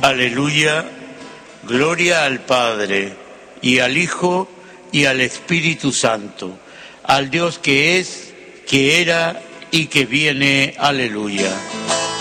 Aleluya. Gloria al Padre, y al Hijo, y al Espíritu Santo, al Dios que es, que era y que viene. Aleluya.